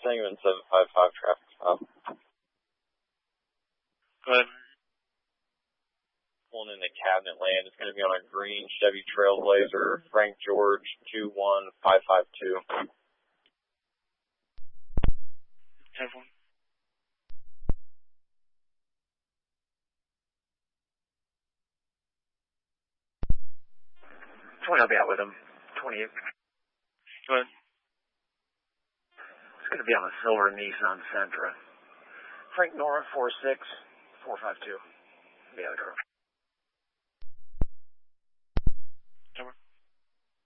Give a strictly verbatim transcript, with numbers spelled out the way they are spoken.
Sangamon seven five five traffic stop. Go ahead. Pulling into Cabinet Land. It's going to be on a green Chevy Trailblazer, Frank George two one five five two. ten four. twenty, I'll be out with him. twenty-eight. Go ahead. It's going to be on a silver Nissan Sentra. Frank Nora four six four five two. Be out of the car.